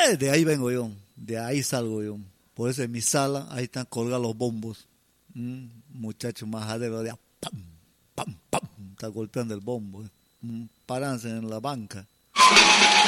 De ahí vengo yo, de ahí salgo yo. Por eso en mi sala, ahí están colgados los bombos. Muchacho majadero de pam, pam, pam, está golpeando el bombo. Parándose en la banca.